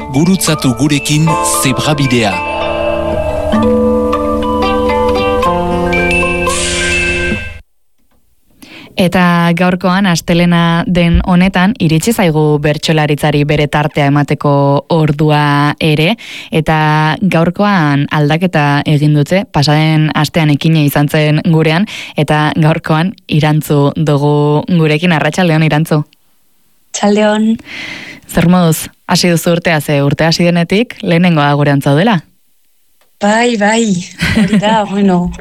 gurutzatu gurekin zebrabidea. Eta gaurkoan, astelena den honetan, iritsi zaigu bertsolaritzari bere tartea emateko ordua ere, eta gaurkoan aldaketa egin dute, pasaden astean ekine izan zen gurean, eta gaurkoan Irantzu dugu gurekin. Arratsaldeon, Irantzu. Txaldeon. Zer moduz, hasi duzu urtea, ze urte hasi denetik, lehenengoa gurean zaudela? Bai, hori da, bueno.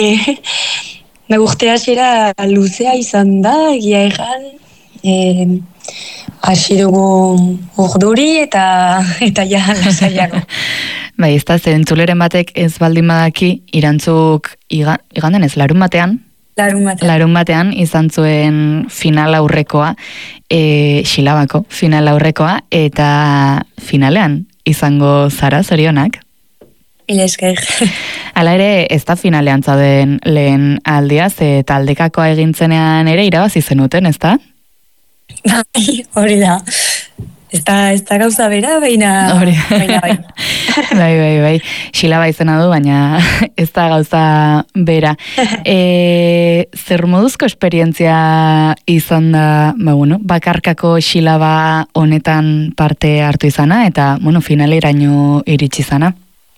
Urte hasiera luzea izan da, egia egan, hasi dugu urduri eta ja lasaiago. Bai, ez da, zentzuleren batek ez baldin badaki, Irantzuk iganden ez, larun batean izan zuen final aurrekoa, Xilabako final aurrekoa, eta finalean izango zara, zorionak? Esker. Hala ere, ez da finalean zauden lehen aldia, ze taldekakoa egintzenean ere irabazi zenuten, ez da? Bai, hori da. Ez da gauza bera, baina bai. Bai. Xilaba izena du, baina ez da gauza bera. Zer moduzko esperientzia izan da, bakarkako Xilaba honetan parte hartu izana, eta, finaleraino iritsi izana?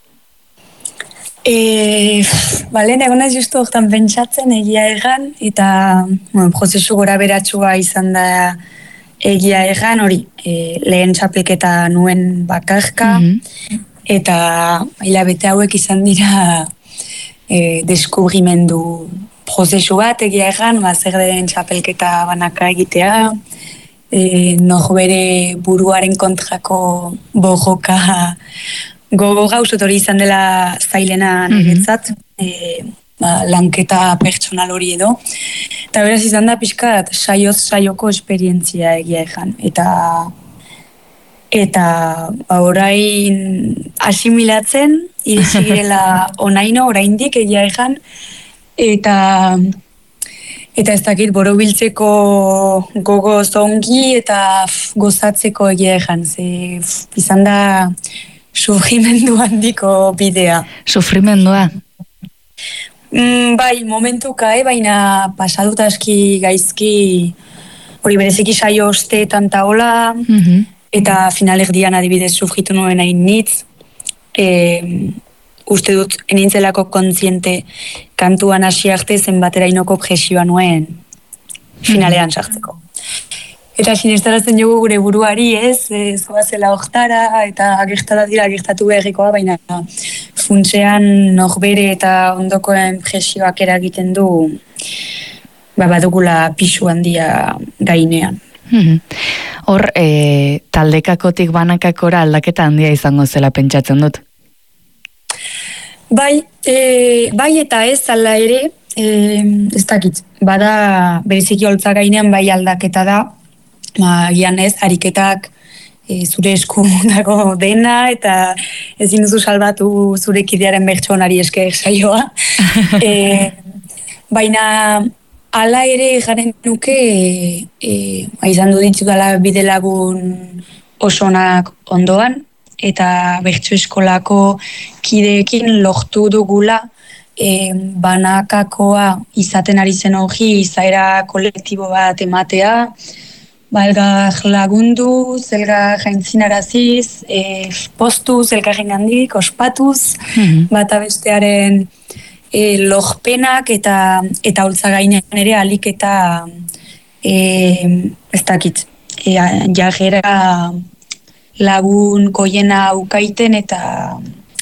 Lehen egon ez justu hortan pentsatzen egia egan, eta prozesu gora beratxua izan da egia egan, hori, lehen txapelketa nuen bakarka, eta hilabete hauek izan dira deskubrimendu prozesu bat egia egan, zer den txapelketa banaka egitea, norbere buruaren kontrako borroka gogo gauzot hori izan dela zailena niretzat, lanketa pertsonal hori edo. Eta beraz izan da pixkat saioko esperientzia egia egan. Eta orain asimilatzen, iritsi girela onaino, oraindik egia egan, eta ez dakit borobiltzeko gogo zongi eta gozatzeko egia egan. Izan da sufrimendu handiko bidea. Sufrimendua? Bai, momentuka, baina pasadut aski gaizki hori bereziki saio osteetan taola, eta finalerdian adibidez sufritu nuen hain nitz. Uste dut, enintzelako kontziente kantuan hasi arte zenbaterainoko presioa nuen finalean sartzeko. Eta sinestarazten jogu gure buruari zoazela hortara, eta gertatu beharrikoa, baina funtsean norbere eta ondokoen presioak eragiten du badugula pisu handia gainean. Hor, taldekakotik banakakora aldaketa handia izango zela pentsatzen dut? Bai eta ez ala ere, ez dakit, bada bereziki holtza gainean bai aldaketa da, gian ez, ariketak zure esku dago dena, eta ezin duzu salbatu zure kidearen bertsonari esker saioa. Baina hala ere garen nuke, izan du ditudala bide lagun osonak ondoan, eta bertso eskolako kideekin lortu dugula banakakoa izaten ari zen hori, izaera kolektibo bat ematea, elgar lagundu, elgar jaintzinaraziz, postuz, elgarren handik, ospatuz, bata bestearen lorpenak eta holtza gainean ere alik eta ez dakit, jagera lagun goiena ukaiten eta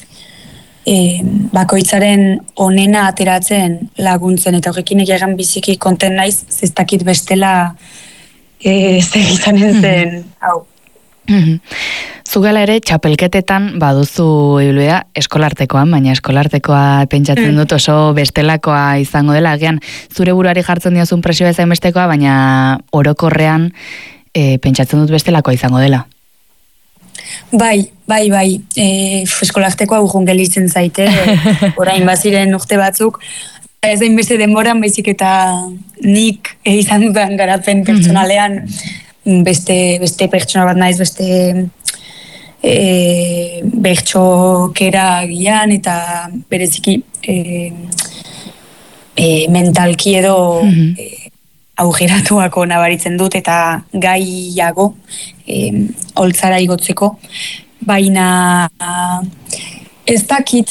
bakoitzaren onena ateratzen laguntzen, eta horrekin egeran biziki konten naiz, ez dakit bestela zer izanen zen, hau. Zugela ere, txapelketetan baduzu ibilbidea eskolartekoan, baina eskolartekoa pentsatzen dut oso bestelakoa izango dela. Agian, zure buruari jartzen diozun presioa ezain bestekoa, baina orokorrean pentsatzen dut bestelakoa izango dela. Bai. Eskolartekoa urrun gelitzen zaite, orain baziren urte batzuk, ez dain beste denboran, baizik eta nik izan dudan garapen pertsonalean, beste pertsona bat naiz, beste bertxokera gian eta bereziki mentalki edo augeratuako nabaritzen dut eta gaiago holtzara igotzeko, baina ez dakit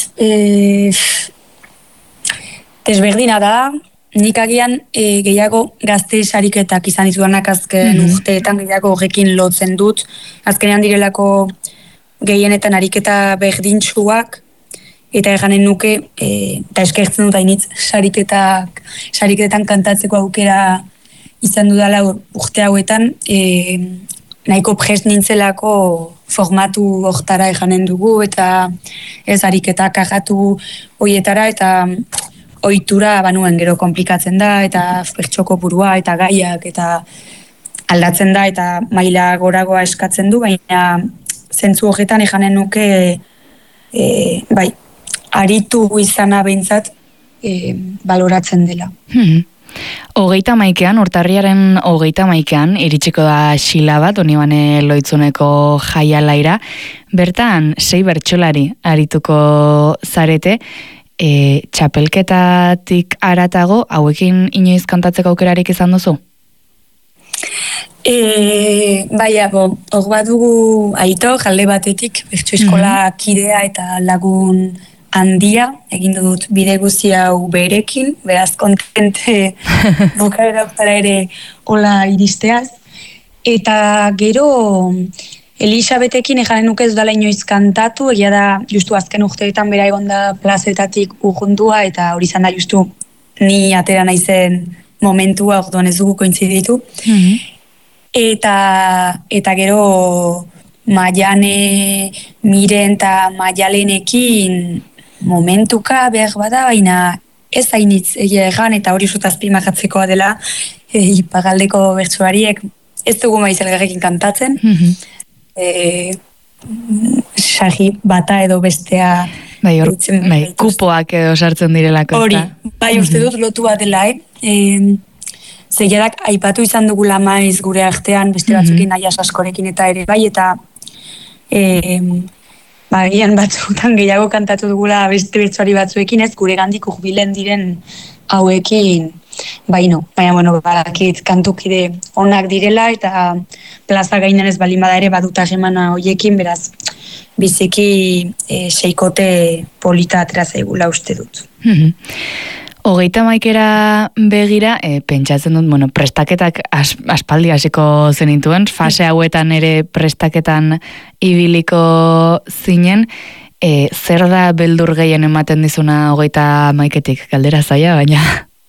desberdina da, nik agian gehiago gazte sariketak izan dizudanak azken urteetan gehiago horrekin lotzen dut, azkenean direlako gehienetan ariketa berdintsuak, eta eganen nuke, eta eskertzen dut hainitz, sariketan kantatzeko aukera izan dudala urte hauetan, nahiko prest nintzelako formatu hortara eganen dugu, eta ez ariketak agatu hoietara, eta ohitura banuen gero komplikatzen da, eta bertxoko burua, eta gaiak, eta aldatzen da, eta maila goragoa eskatzen du, baina zentzu horretan eganen nuke, bai, aritu izana behintzat baloratzen dela. 31ean, urtarriaren 31ean, iritsiko da xila bat, Donibane Lohitzuneko jaialaira, bertan 6 bertsolari arituko zarete, txapelketatik aratago, hauekin inoiz kantatzeko aukerarik izan duzu? Hor badugu Aitor, alde batetik, bertso eskola kidea eta lagun handia, egin dut bide guzti hau berekin, beraz kontente bukaera oktara ere hola iristeaz. Eta gero Elisabetekin eganen nuke ez dala inoiz kantatu, egia da justu azken urteetan bera egon da plazetatik urrundua, eta hori izan da justu ni atera naizen momentua, orduan ez dugu kointziditu. Eta gero Maiane, Miren eta Maialenekin momentuka behar bada, baina ez hainitz egia egan, eta hori zutazpimagatzekoa dela ipagaldeko bertsuariek ez dugu maiz elgarrekin kantatzen. Sagi bata edo bestea kupoak edo sartzen direlako. Hori, bai uste dut lotua dela, Zegerak aipatu izan dugula maiz gure artean, beste batzukin Aias askorekin eta ere bai, eta gian batzutan gehiago kantatu dugula beste bertsuari batzuekin, ez gure gandik urbilen diren hauekin, baina badakit kantukide onak direla, eta plaza gainen ez balin bada ere baduta gemana hoiekin, beraz biziki seikote polita atera zaigula uste dut. 31era begira, pentsatzen dut, prestaketak aspaldi hasiko zenituen, fase hauetan ere prestaketan ibiliko zinen, zer da beldur gehien ematen dizuna 31etik, galdera zaila, baina?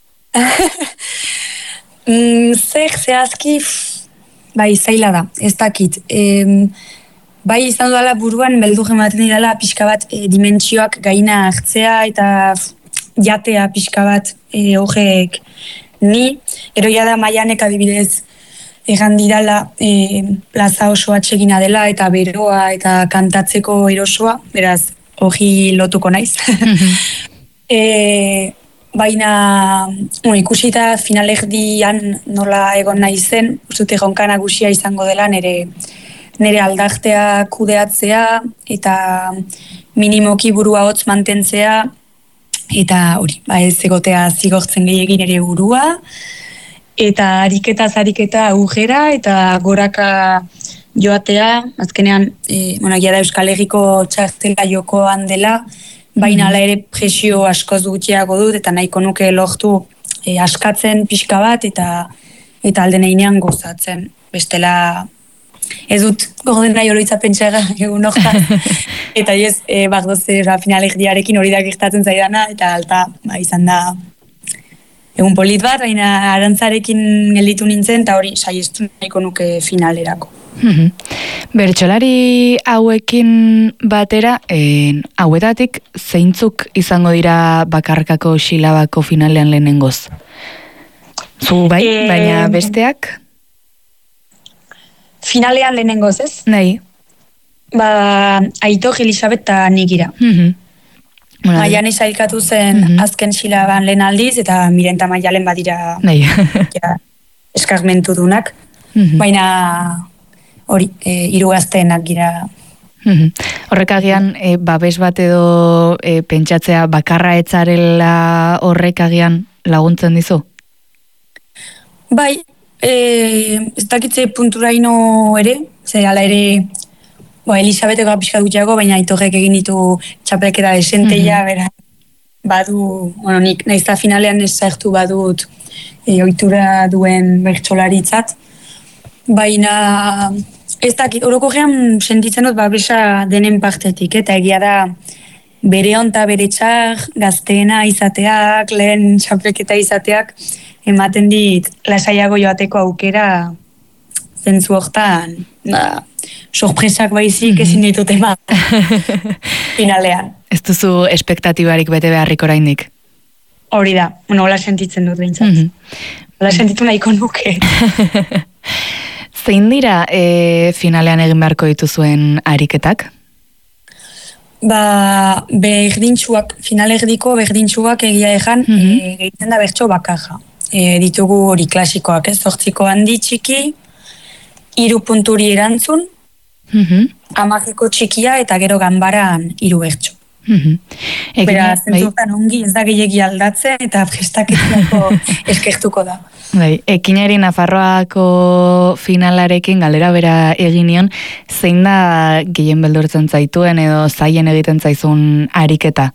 Zer zehazki, bai, zaila da, ez dakit. Bai, izan dudala buruan, beldur ematen didala pixka bat dimentsioak gaina hartzea, eta jatea pixka bat horrek ni, eroia da Maianek adibidez egan didala plaza oso atsegina dela eta beroa eta kantatzeko erosoa, beraz hori lotuko naiz. Baina ikusita finalerdian nola egon naizen, ustute jonka nagusia izango dela nire aldartea kudeatzea eta minimoki burua hotz mantentzea, eta hori, ez egotea zigortzen gehiagin ere burua, eta ariketa agujera, eta goraka joatea, azkenean, da Euskal Herriko txartela jokoan dela, baina ala ere presio askoz gutxiago dut, eta nahiko nuke lortu askatzen pixka bat, eta aldeneinean gozatzen. Bestela, ez dut gorden nahi oroitza pentsara egun hortan. Eta ez, finalerdiarekin hori da gertatzen zaidana, eta alta izan da egun polit bat, baina arantzarekin gelditu nintzen, eta hori saiestu nahiko nuke finalerako. Bertsolari hauekin batera, hauetatik zeintzuk izango dira bakarkako xilabako finalean lehenengoz? Zu bai, baina besteak? Finalean lehenengoz, ez? Nahi. Aitor, Elisabet eta Nigira. Maiane sailkatu zen azken xilaban lehen aldiz, eta Miren eta Maialen badira eskarmentu dunak. Baina hori, hiru gazteenak gira Horrek agian, babes bat edo pentsatzea bakarra etzarela horrek agian laguntzen dizu? Bai, ez dakitze punturaino ere, ze ala ere, Elisabeteko pixka gutxiago, baina Aitorrek egin ditu txapelketa desenteia, bera, badu, nik naizta finalean ez zertu badut ohitura duen bertsolaritzat, baina ez dakit, orokorrean sentitzen dut babesa denen partetik, eta egia da bere onta bere txar, gazteena izateak, lehen txapelketa izateak, ematen dit lasaiago joateko aukera zentzu hortan, sorpresak baizik ezin ditut eman finalean. Ez duzu espektatibarik bete beharrik oraindik? Hori da, hola sentitzen dut behintzat. Hola sentitu nahiko nuke. Zein dira finalean egin beharko dituzuen ariketak? Berdintxuak, final erdiko berdintxuak egia ejan, gehitzen da bertso bakarra. Ditugu hori klasikoak, 8 handi txiki, 3 punturi erantzun, 10 txikia eta gero ganbaran 3 bertso. Bera, zentzortan ongi ez da gehiagi aldatzen eta prestaketunako eskertuko da. Ekinari Nafarroako finalarekin galera bera eginion, zein da gehien beldurtzen zaituen edo zaien egiten zaizun ariketa?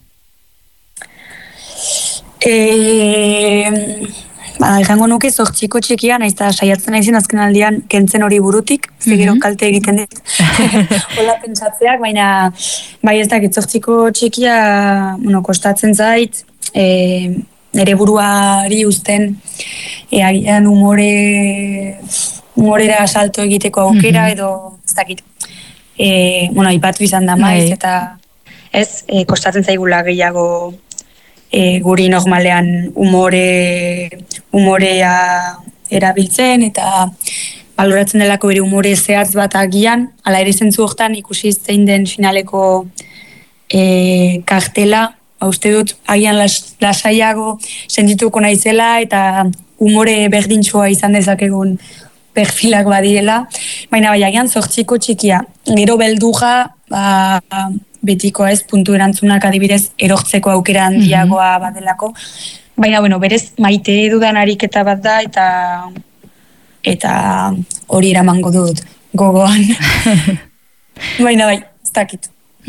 Egango nuke 8 txikia, naiz eta saiatzen naizien azken aldian kentzen hori burutik, zegero kalte egiten dit. Hola pentsatzeak, baina bai ez dakit 8 txikia kostatzen zait, nire buruari uzten agian humorera salto egiteko aukera edo ez dakit. Ipatu izan da maiz eta ez, kostatzen zaigula gehiago guri normalean umorea erabiltzen eta baloratzen delako bere umore zehatz bat agian, ala ere zentzu hortan ikusi zein den finaleko kartela, uste dut agian lasaiago sentituko naizela eta umore berdintxoa izan dezakegun perfilak badiela, baina bai agian 8 txikia, gero belduja, betiko ez, puntu erantzunak adibidez erortzeko aukera handiagoa badelako. Baina, berez maite dudan ariketa bat da eta hori eramango dut gogoan. Baina bai, ez dakit.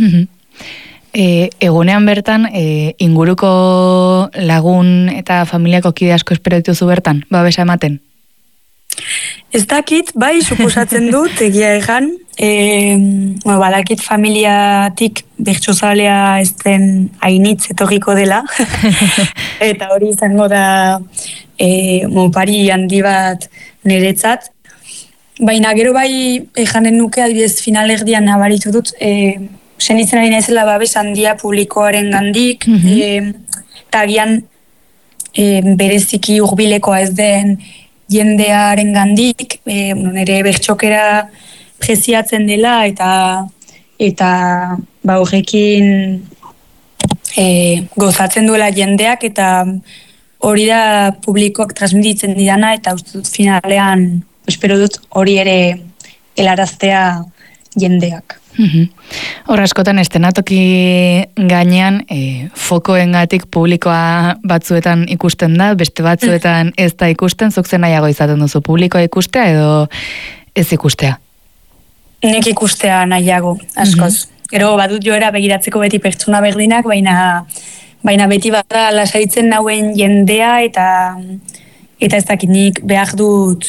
Egunean bertan, inguruko lagun eta familiako kide asko espero dituzu bertan, babesa ematen? Ez dakit, bai, suposatzen dut, egia egan. Badakit familiatik bertsozalea ez den hainitz etorriko dela. Eta hori izango da pari handi bat niretzat. Baina gero bai janen nuke adibidez final erdian nabaritu dut, sentitzen ari naizela babes handia publikoaren gandik, eta agian bereziki hurbilekoa ez den jendearen gandik, nire bertxokera preziatzen dela eta horrekin gozatzen duela jendeak eta hori da publikoak transmititzen didana eta uste dut finalean espero dut hori ere helaraztea jendeak. Hor askotan estenatoki gainean fokoengatik publikoa batzuetan ikusten da, beste batzuetan ez da ikusten, zuk zen nahiago izaten duzu, publikoa ikustea edo ez ikustea? Nik ikustea nahiago, askoz. Gero badut joera begiratzeko beti pertsona berdinak, baina beti bada lasaitzen nauen jendea eta ez dakit nik behar dut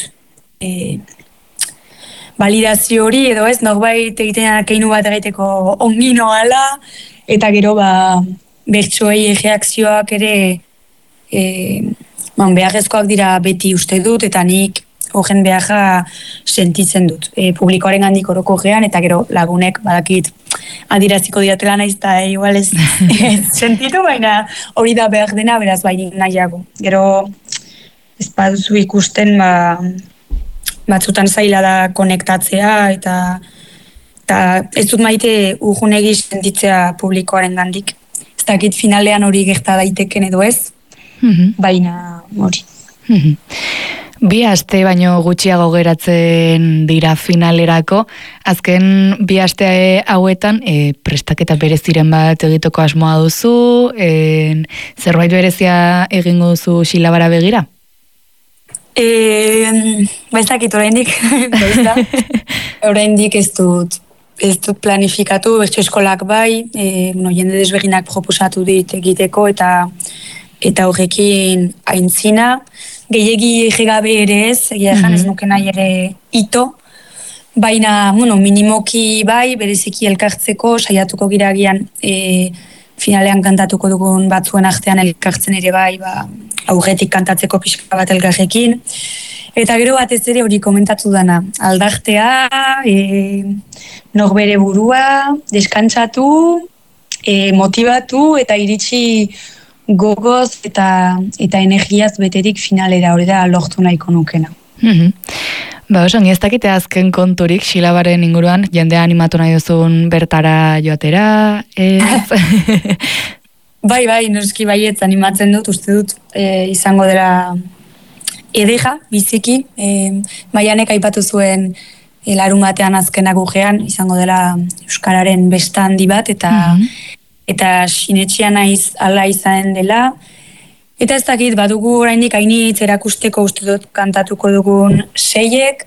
validazio hori edo ez, norbait egiten keinu bat egiteko ongi noala, eta gero bertsoei reakzioak ere beharrezkoak dira beti uste dut, eta nik horren beharra sentitzen dut. Publikoaren handik orokorrean, eta gero lagunek badakit adiraziko diatela naiz, eta igual ez sentitu, baina hori da behar dena, beraz bai nahiago. Gero ez baduzu ikusten, batzutan zaila da konektatzea eta ez dut maite urgunegi sentitzea publikoaren gandik. Ez dakit finalean hori gerta daiteken edo ez, baina hori. Bi aste baino gutxiago geratzen dira finalerako, azken bi aste hauetan prestaketa bereziren bat egiteko asmoa duzu, zerbait berezia egingo duzu Xilabara begira? Ez dakit oraindik, oraindik ez dut planifikatu, bertso eskolak bai, jende desberdinak proposatu dit egiteko eta horrekin aintzina, gehiegi egegabe ere ez, egia ez nuke nahi ere ito, baina, minimoki bai, bereziki elkartzeko, saiatuko giragian finalean kantatuko dugun batzuen artean elkartzen ere bai, aurretik kantatzeko pixka bat elkarrekin, eta gero batez ere hori komentatu dana, aldartea, norbere burua, deskantzatu, motivatu eta iritsi gogoz eta energiaz beterik finalera, hori da lortu nahiko nukena. Oso, ez dakite azken konturik Xilabaren inguruan, jendea animatu nahi duzun bertara joatera, Bai, noski baietz animatzen dut, uste dut izango dela edera, biziki, Maianek aipatu zuen larun batean azken agujean, izango dela Euskararen besta handi bat, eta sinetxia naiz ala izan dela, eta ez dakit, badugu oraindik hainitz erakusteko uste dut kantatuko dugun seiek,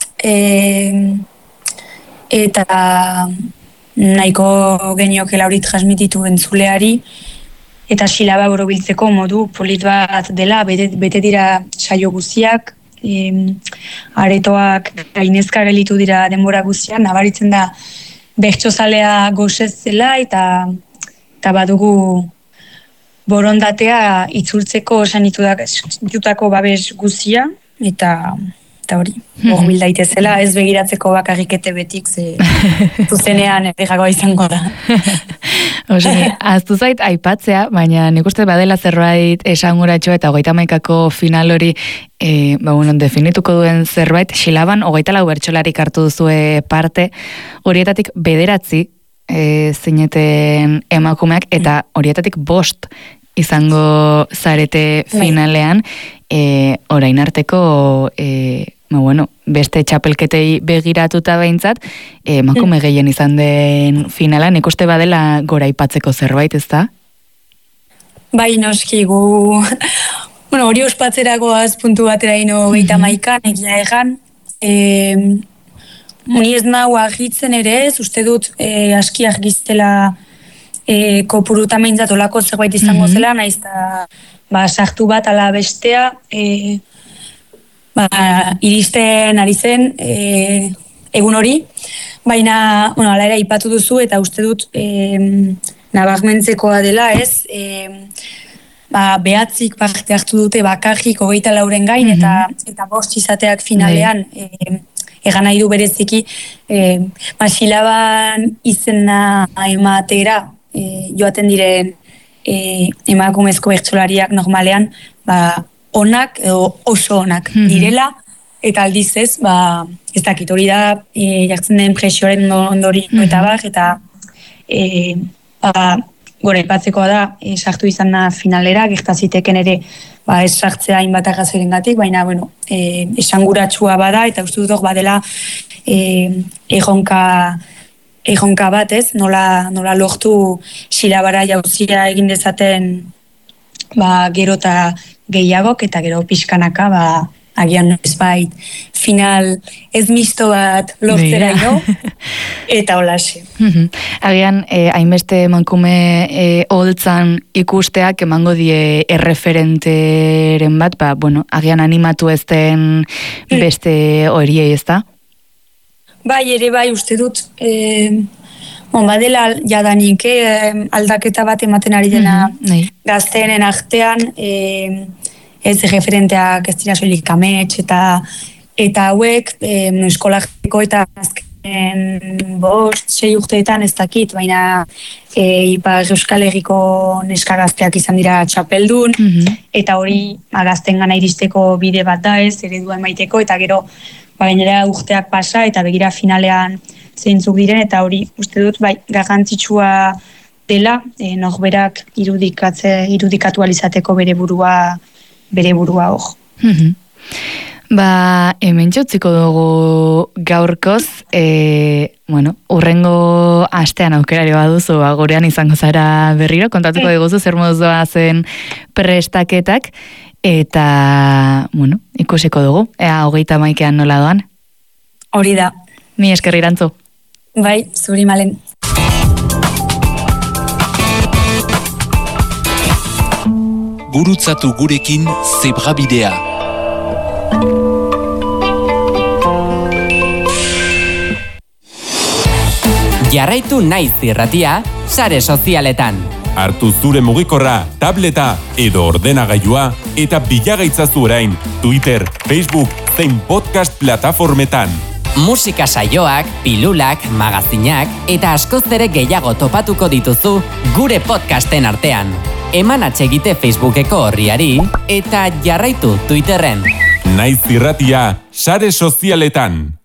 eta nahiko geniokela hori transmititu entzuleari, eta Xilaba borobiltzeko modu polit bat dela, bete dira saio guziak, aretoak gainezka gelitu dira denbora guzian, nabaritzen da bertsozalea gozez zela, eta badugu borondatea itzultzeko sanitutako babes guzia, eta hori, hor daitezela, ez begiratzeko bakarrikete betik, zuzenean erregagoa izango da. Aztu zait aipatzea, baina nik uste badela zerbait esanguratxo eta 31ko final hori definituko duen zerbait, Xilaban 24 bertsolarik hartu duzue parte, horietatik 9 zineten emakumeak, eta horietatik 5 izango zarete finalean, orain arteko beste txapelketei begiratuta behintzat, emakume gehien izan den finalan, ikuste badela goraipatzeko zerbait, ez da? Bai, noski, hori ospatzeragoaz puntu batera ino 31an, egia egan, ni ez nahu agitzen ere ez, uste dut aski argiztela kopuruta meintzat olako zerbait izango zela, naiz eta sartu bat ala bestea, iristen ari zen egun hori, baina ala ere aipatu duzu eta uste dut nabarmentzekoa dela ez, behatzik parte hartu dute bakarrik 24 gain eta 5 izateak finalean, egan nahi du bereziki, Xilaban izena ematera joaten diren emakumezko bertsolariak normalean, onak edo oso onak direla, eta aldiz ez, ez dakit hori da, jartzen den presioaren ondoriko eta gora ipatzekoa da, sartu izan da finalera, gertaziteken ere ez sartzea hainbat arrazoiren gatik, baina esanguratsua bada, eta uste dut badela erronka bat ez, nola lortu Xilabara jauzia egin dezaten gero eta gehiagok, eta gero pixkanaka agian ezbait final ez misto bat lortzera eta holaxe. Agian, hainbeste emakume holtzan ikusteak emango die erreferenteren bat, agian animatu ez den beste horiei, ez da? Bai, ere bai, uste dut, badela jadanik, aldaketa bat ematen ari dena gazteenen artean, ez referenteak ez dira soilik amets eta hauek eskolako eta azken 5-6 urteetan ez dakit, baina Ipar Euskal Herriko neska gazteak izan dira txapeldun, eta hori gazten gana iristeko bide bat da ez, eredua emaiteko, eta gero gainera urteak pasa eta begira finalean zeintzuk diren, eta hori uste dut garrantzitsua dela, norberak irudikatu alizateko bere burua hor. Hemen txutziko dugu gaurkoz, urrengo astean aukerari baduzu, gurean izango zara berriro, kontatuko diguzu zer moduz doa zen prestaketak, eta, ikusiko dugu, ea 31ean nola doan. Hori da. Mi esker Irantzu. Bai, zuri Malen. Gurutzatu gurekin Zebrabidea. Jarraitu Naiz irratia sare sozialetan. Hartu zure mugikorra, tableta edo ordenagailua eta bilagaitzazu orain Twitter, Facebook zein podcast plataformetan. Musika saioak, pilulak, magazinak eta askoz ere gehiago topatuko dituzu gure podcasten artean. Eman atsegite Facebookeko orriari eta jarraitu Twitterren. Naiz irratia sare sozialetan.